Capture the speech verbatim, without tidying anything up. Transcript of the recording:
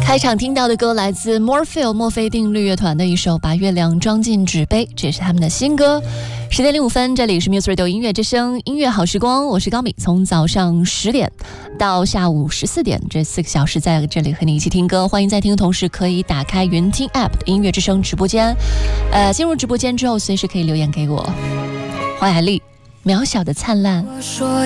开场听到的歌来自 Morpheo 墨菲定律乐团的一首《把月亮装进纸杯》，这是他们的新歌。十点零五分，这里是 Muse Radio 音乐之声音乐好时光，我是高敏，从早上十点到下午十四点，这四个小时在这里和你一起听歌。欢迎在听的同时可以打开云听 App 的音乐之声直播间，呃，进入直播间之后随时可以留言给我。黄雅莉，渺小的灿烂。 我说